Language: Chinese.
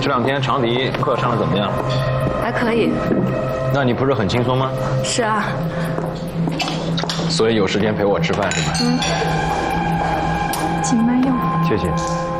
这2天长笛课上的怎么样？ 还可以。 那你不是很轻松吗？ 是啊。 所以有时间陪我吃饭是吧？ 请慢用。 谢谢。